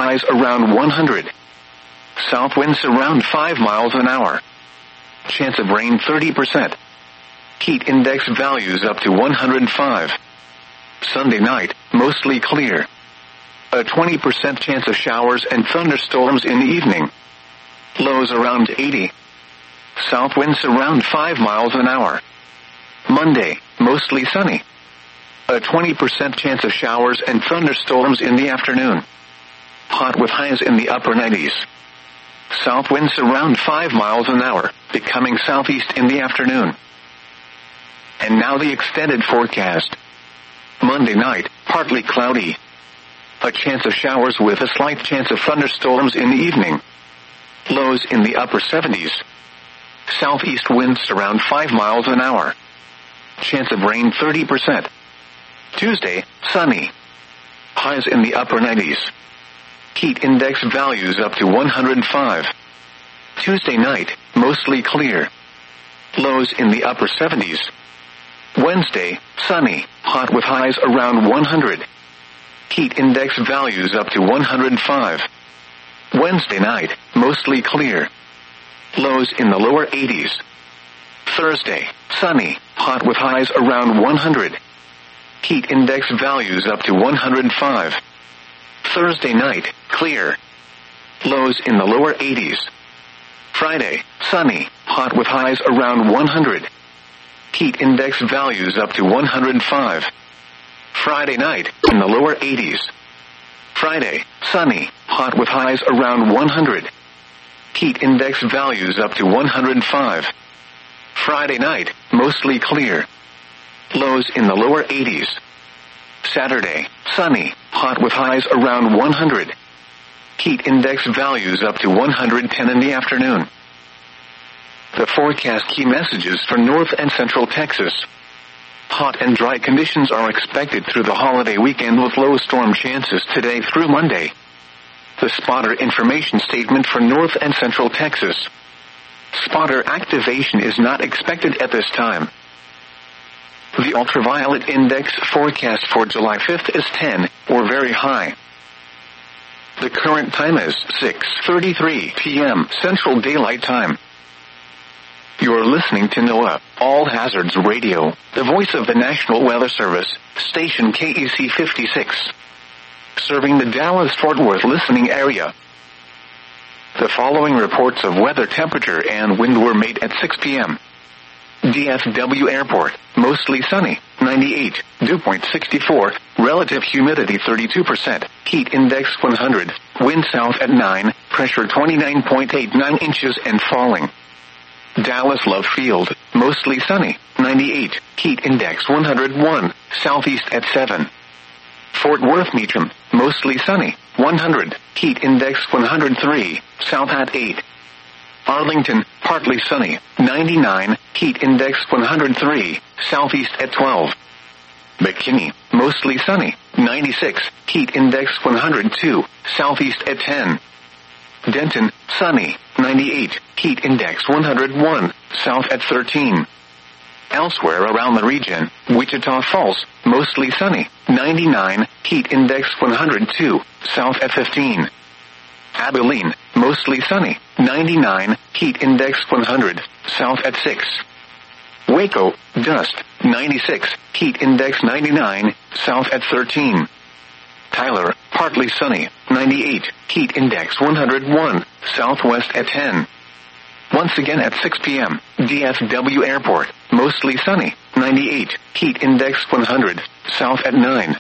highs around 100. South winds around 5 miles an hour. Chance of rain 30%. Heat index values up to 105. Sunday night, mostly clear. A 20% chance of showers and thunderstorms in the evening. Lows around 80. South winds around 5 miles an hour. Monday, mostly sunny. A 20% chance of showers and thunderstorms in the afternoon. Hot with highs in the upper 90s. South winds around 5 miles an hour, becoming southeast in the afternoon. And now the extended forecast. Monday night, partly cloudy. A chance of showers with a slight chance of thunderstorms in the evening. Lows in the upper 70s. Southeast winds around 5 miles an hour. Chance of rain 30%. Tuesday, sunny. Highs in the upper 90s. Heat index values up to 105. Tuesday night, mostly clear. Lows in the upper 70s. Wednesday, sunny, hot with highs around 100. Heat index values up to 105. Wednesday night, mostly clear. Lows in the lower 80s. Thursday, sunny, hot with highs around 100. Heat index values up to 105. Thursday night, clear. Lows in the lower 80s. Friday, sunny, hot with highs around 100. Heat index values up to 105. Friday night, in the lower 80s. Friday, sunny, hot with highs around 100. Heat index values up to 105. Friday night, mostly clear. Lows in the lower 80s. Saturday, sunny, hot with highs around 100. Heat index values up to 110 in the afternoon. The forecast key messages for North and Central Texas. Hot and dry conditions are expected through the holiday weekend with low storm chances today through Monday. The spotter information statement for North and Central Texas. Spotter activation is not expected at this time. The ultraviolet index forecast for July 5th is 10, or very high. The current time is 6:33 p.m. Central Daylight Time. You're listening to NOAA, All Hazards Radio, the voice of the National Weather Service, station KEC 56. Serving the Dallas-Fort Worth listening area. The following reports of weather temperature and wind were made at 6 p.m. DFW Airport, mostly sunny, 98, dew point 64, relative humidity 32%, heat index 100, wind south at 9, pressure 29.89 inches and falling. Dallas Love Field, mostly sunny, 98, heat index 101, southeast at 7. Fort Worth Meacham, mostly sunny, 100, heat index 103, south at 8. Arlington, partly sunny, 99, heat index 103, southeast at 12. McKinney, mostly sunny, 96, heat index 102, southeast at 10. Denton, sunny, 98, heat index 101, south at 13. Elsewhere around the region, Wichita Falls, mostly sunny, 99, heat index 102, south at 15. Abilene, mostly sunny, 99, heat index 100, south at 6. Waco, dust, 96, heat index 99, south at 13. Tyler, partly sunny, 98, heat index 101, southwest at 10. Once again at 6 p.m., DFW Airport, mostly sunny, 98, heat index 100, south at 9.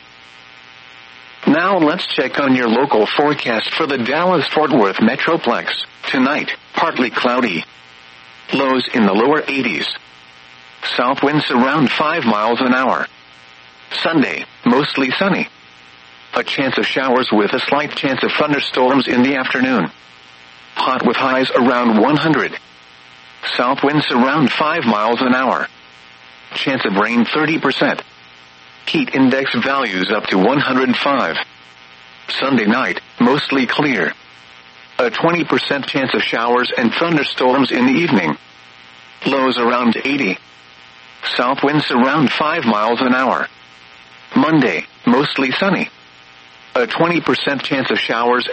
Now let's check on your local forecast for the Dallas-Fort Worth Metroplex. Tonight, partly cloudy. Lows in the lower 80s. South winds around 5 miles an hour. Sunday, mostly sunny. A chance of showers with a slight chance of thunderstorms in the afternoon. Hot with highs around 100. South winds around 5 miles an hour. Chance of rain 30%. Heat index values up to 105. Sunday night, mostly clear. A 20% chance of showers and thunderstorms in the evening. Lows around 80. South winds around 5 miles an hour. Monday, mostly sunny. A 20% chance of showers